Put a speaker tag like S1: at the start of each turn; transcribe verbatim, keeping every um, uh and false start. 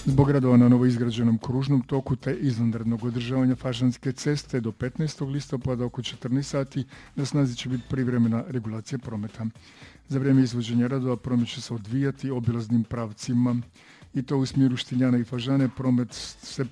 S1: Zbog radova na novoizgrađenom kružnom toku te izvanrednog održavanja Fažanske ceste do petnaestog listopada oko četrnaest sati na snazi će biti privremena regulacija prometa. Za vrijeme izvođenja radova promet će se odvijati obilaznim pravcima i to u smjeru Štiljana i Fažane. Promet se